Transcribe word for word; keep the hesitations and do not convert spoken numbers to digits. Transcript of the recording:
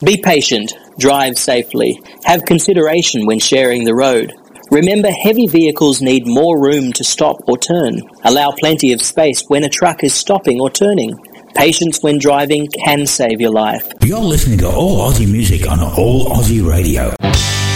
Be patient, drive safely, have consideration when sharing the road. Remember, heavy vehicles need more room to stop or turn. Allow plenty of space when a truck is stopping or turning. Patience when driving can save your life. You're listening to All Aussie Music on All Aussie Radio.